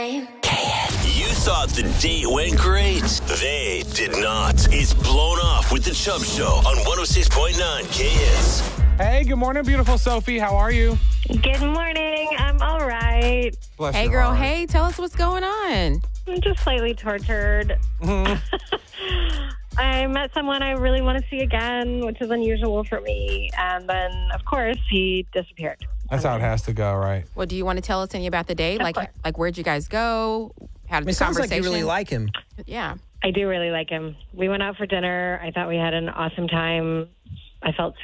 You thought the date went great. They did not. It's Blown Off with the Chubb Show on 106.9 KS. Hey, good morning, beautiful Sophie. How are you? Good morning. I'm all right. Bless Hey, your girl. heart. Hey, tell us what's going on. I'm just slightly tortured. I met someone I really want to see again, which is unusual for me. And then, of course, he disappeared. That's how it has to go, right? Well, do you want to tell us any about the date? Of course. Like where'd you guys go? How did It the sounds like conversation? you really like him. Yeah. I do really like him. We went out for dinner. I thought we had an awesome time. I felt